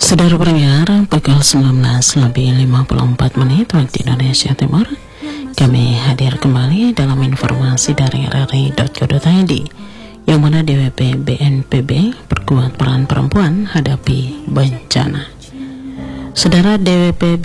Saudara pendengar, pukul 19:54 waktu Indonesia Timur, kami hadir kembali dalam informasi dari rri.co.id, yang mana DWP BNPB perkuat peran perempuan hadapi bencana. Saudara, DWP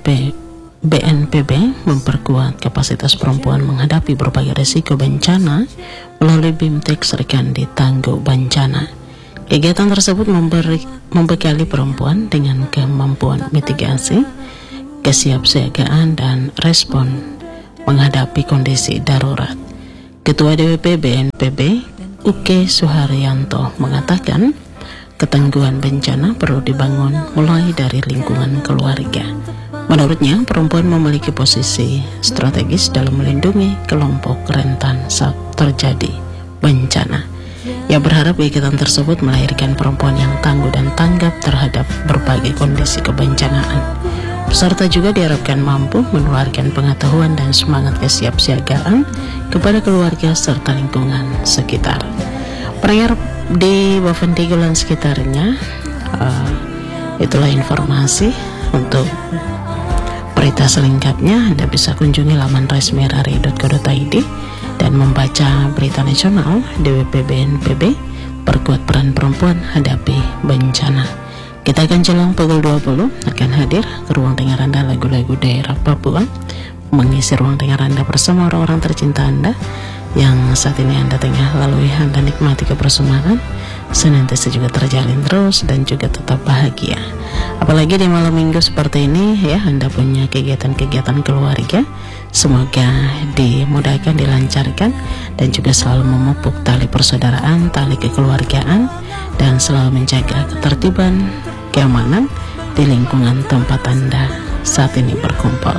BNPB memperkuat kapasitas perempuan menghadapi berbagai risiko bencana melalui BIMTEK Serikandi Tangguh Bencana. Kegiatan tersebut membekali perempuan dengan kemampuan mitigasi, kesiapsiagaan, dan respon menghadapi kondisi darurat. Ketua DWP BNPB, Uke Suharyanto, mengatakan ketangguhan bencana perlu dibangun mulai dari lingkungan keluarga. Menurutnya, perempuan memiliki posisi strategis dalam melindungi kelompok rentan saat terjadi bencana. Ia berharap kegiatan tersebut melahirkan perempuan yang tangguh dan tanggap terhadap berbagai kondisi kebencanaan. Peserta juga diharapkan mampu menularkan pengetahuan dan semangat kesiapsiagaan kepada keluarga serta lingkungan sekitar. Pendengar di Baventigul dan sekitarnya, itulah informasi. Untuk berita selengkapnya Anda bisa kunjungi laman resmi rri.co.id dan membaca berita nasional. DWP BNPB perkuat peran perempuan hadapi bencana. Kita akan jelang pukul 20 akan hadir ke ruang dengar Anda lagu-lagu daerah Papua, mengisi ruang dengar Anda bersama orang-orang tercinta Anda yang saat ini Anda tengah lalui. Anda nikmati kebersamaan senantiasa juga terjalin terus dan juga tetap bahagia. Apalagi di malam minggu seperti ini ya, Anda punya kegiatan-kegiatan keluarga, semoga dimudahkan, dilancarkan, dan juga selalu memupuk tali persaudaraan, tali kekeluargaan, dan selalu menjaga ketertiban, keamanan di lingkungan tempat Anda saat ini berkumpul.